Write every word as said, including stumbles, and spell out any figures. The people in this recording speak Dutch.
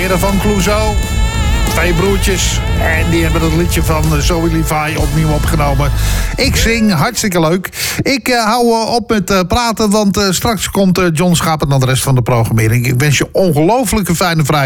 heren van Clouseau. Twee broertjes. En die hebben het liedje van Zoe Levi opnieuw opgenomen. Ik zing, hartstikke leuk. Ik uh, hou uh, op met uh, praten, want uh, straks komt uh, John Schaap en dan de rest van de programmering. Ik wens je ongelooflijk een fijne vrijdag.